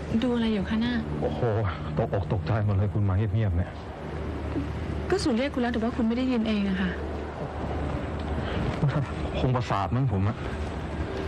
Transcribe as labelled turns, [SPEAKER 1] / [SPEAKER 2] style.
[SPEAKER 1] ดูอะไรอยู่คะน่ะ
[SPEAKER 2] โอ้โหตกอกตกใจหมดเลยคุณมาเงียบๆเนี่ย
[SPEAKER 1] ก็สูเรียกคุณแล้วแต่ว่าคุณไม่ได้ยินเองอะค่ะ
[SPEAKER 2] คงประสาทมั้งผมอะ